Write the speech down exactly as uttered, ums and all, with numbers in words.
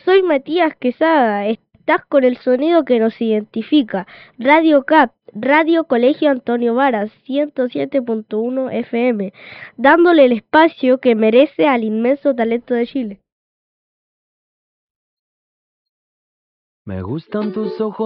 soy Matías Quesada. Estás con el sonido que nos identifica. Radio C A P, Radio Colegio Antonio Varas, ciento siete punto uno F M, dándole el espacio que merece al inmenso talento de Chile. Me gustan tus ojos.